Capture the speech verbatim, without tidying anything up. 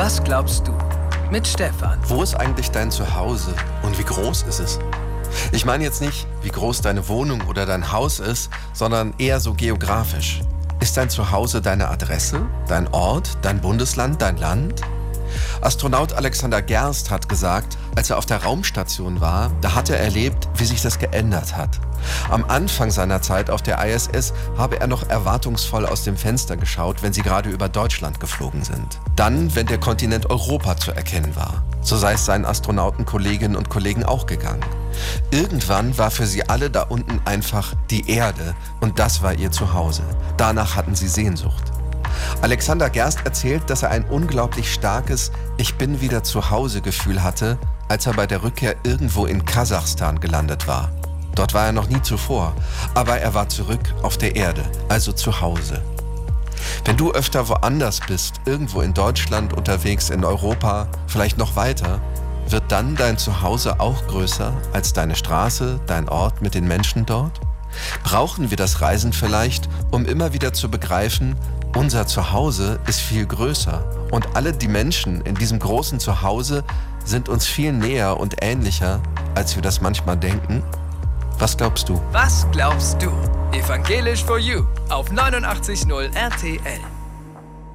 Was glaubst du? Mit Stefan. Wo ist eigentlich dein Zuhause und wie groß ist es? Ich meine jetzt nicht, wie groß deine Wohnung oder dein Haus ist, sondern eher so geografisch. Ist dein Zuhause deine Adresse, dein Ort, dein Bundesland, dein Land? Astronaut Alexander Gerst hat gesagt, als er auf der Raumstation war, da hat er erlebt, wie sich das geändert hat. Am Anfang seiner Zeit auf der I S S habe er noch erwartungsvoll aus dem Fenster geschaut, wenn sie gerade über Deutschland geflogen sind. Dann, wenn der Kontinent Europa zu erkennen war. So sei es seinen Astronautenkolleginnen und Kollegen auch gegangen. Irgendwann war für sie alle da unten einfach die Erde und das war ihr Zuhause. Danach hatten sie Sehnsucht. Alexander Gerst erzählt, dass er ein unglaublich starkes Ich-bin-wieder-zu-Hause-Gefühl hatte, als er bei der Rückkehr irgendwo in Kasachstan gelandet war. Dort war er noch nie zuvor, aber er war zurück auf der Erde, also zu Hause. Wenn du öfter woanders bist, irgendwo in Deutschland unterwegs, in Europa, vielleicht noch weiter, wird dann dein Zuhause auch größer als deine Straße, dein Ort mit den Menschen dort? Brauchen wir das Reisen vielleicht, um immer wieder zu begreifen, unser Zuhause ist viel größer und alle die Menschen in diesem großen Zuhause sind uns viel näher und ähnlicher, als wir das manchmal denken? Was glaubst du? Was glaubst du? Evangelisch for You auf neunundachtzig Komma null R T L.